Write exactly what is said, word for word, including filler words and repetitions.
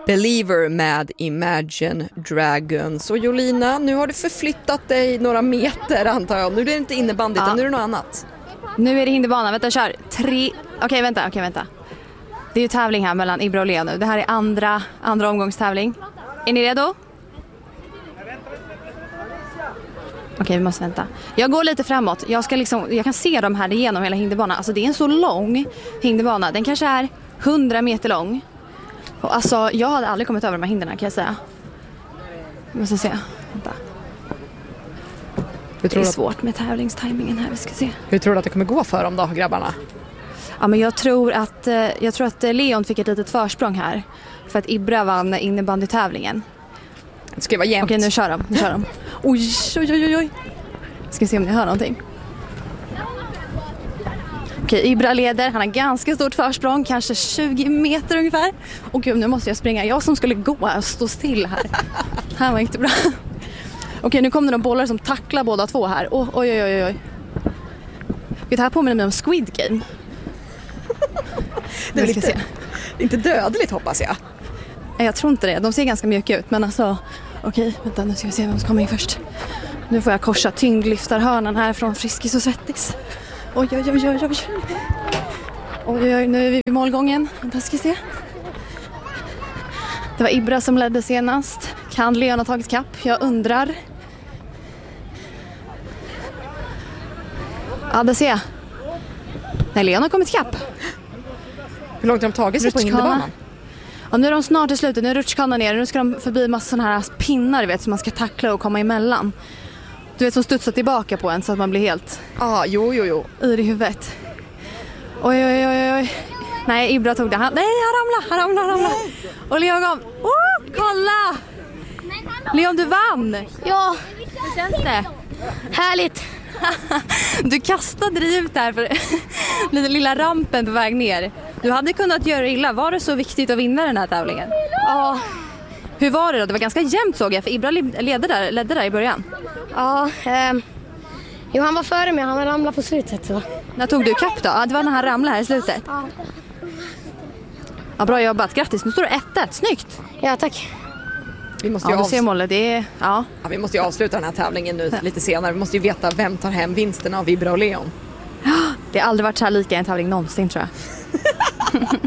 Believer med Imagine Dragons. Och Jolina, nu har du förflyttat dig några meter antar jag. Nu är det inte innebandy utan ja. nu är det något annat. Nu är det hinderbana. Vänta, kör. Tre... Okej, okay, vänta. Okej, okay, vänta. Det är ju tävling här mellan Ibra och Leo nu. Det här är andra, andra omgångstävling. Är ni redo? Okej, okay, vi måste vänta. Jag går lite framåt. Jag, ska liksom, jag kan se dem här igenom hela hinderbanan. Alltså det är en så lång hinderbana. Den kanske är hundra meter lång. Och alltså, jag hade aldrig kommit över de här hinderna kan jag säga. Vi måste se. Vänta. Hur tror det är att... svårt med tävlingstajmingen här. Vi ska se. Hur tror du att det kommer gå för dem då, grabbarna? Ja, men jag tror att, jag tror att Leon fick ett litet försprång här. För att Ibra vann innebandytävlingen. Det ska vara jämnt. Okej, nu kör de. Nu kör de. Oj, oj, oj, oj. Ska se om ni hör någonting. Okej, Ibra leder. Han har ganska stort försprång. Kanske tjugo meter ungefär. Och gud, nu måste jag springa. Jag som skulle gå och stå still här. Här var inte bra. Okej, nu kommer det de bollar som tacklar båda två här. Oh, oj, oj, oj, oj. Det här påminner mig om Squid Game. Det är, lite, inte dödligt hoppas jag. Jag tror inte det. De ser ganska mjuka ut. Men alltså, okej, vänta nu ska vi se vem som kommer in först. Nu får jag korsa tyngdlyftarhörnan här från Friskis och Svettis. Oj, oj, oj, oj, oj. Oj, oj, nu är vi vid målgången. Vänta, ska vi se. Det var Ibra som ledde senast. Kan Leon ha tagit kapp? Jag undrar. Ja, det ser jag. Nej, Leon har kommit kapp. Hur långt har de tagit sig på hinderbanan? Ja, nu är de snart i slutet. Nu är rutschkanan ner. Nu ska de förbi massa sådana här pinnar, vet, som man ska tackla och komma emellan. Du vet, som studsar tillbaka på en så att man blir helt... Ja, ah, jo, jo, jo. Yr i huvudet. Oj, oj, oj, oj. Nej, Ibra tog det. Han, nej, han ramlade, han ramlade, han ramlade. Och Leon gav... Oh, kolla! Leon, du vann! Ja. Hur känns det? Härligt. Du kastade dig ut där för den lilla rampen på väg ner. Du hade kunnat göra illa. Var det så viktigt att vinna den här tävlingen? Ja. Hur var det då? Det var ganska jämnt såg jag, för Ibra ledde där, ledde där i början. Ja, eh, jo, han var före mig, han ramlade på slutet. Så. När tog du kapp då? Ja, det var när han ramlade här i slutet. Ja. Ja, bra jobbat, grattis. Nu står det ett ett, snyggt. Ja, tack. Vi måste ju ja, du avs- ser målet, det är... Ja. Ja, vi måste ju avsluta den här tävlingen nu lite senare. Vi måste ju veta vem tar hem vinsten av Ibra och Leon. Det har aldrig varit så här lika en tävling någonsin, tror jag.